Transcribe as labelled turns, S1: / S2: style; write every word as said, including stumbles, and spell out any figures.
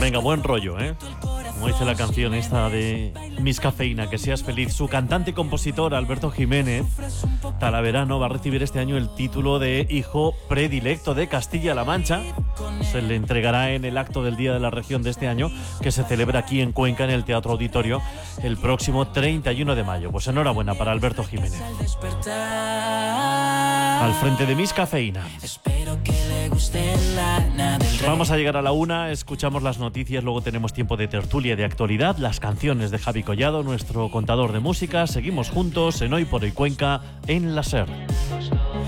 S1: Venga, buen rollo, ¿eh? Como dice la canción esta de Miss Cafeína, que seas feliz. Su cantante y compositor, Alberto Jiménez Talaverano, va a recibir este año el título de Hijo Predilecto de Castilla-La Mancha. Se le entregará en el acto del Día de la Región de este año, que se celebra aquí en Cuenca, en el Teatro Auditorio, el próximo treinta y uno de mayo. Pues enhorabuena para Alberto Jiménez. Al frente de Miss Cafeína. Vamos a llegar a la una, escuchamos las noticias, luego tenemos tiempo de tertulia de actualidad, las canciones de Javi Collado, nuestro contador de música. Seguimos juntos en Hoy por Hoy Cuenca, en la SER.